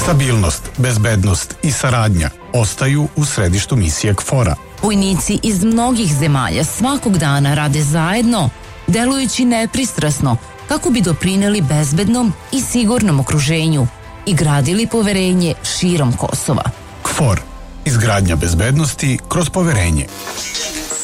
Stabilnost, bezbednost i saradnja ostaju u središtu misije KFOR-a. Vojnici iz mnogih zemalja svakog dana rade zajedno, delujući nepristrasno kako bi doprineli bezbednom i sigurnom okruženju i gradili poverenje širom Kosova. KFOR. Izgradnja bezbednosti kroz poverenje.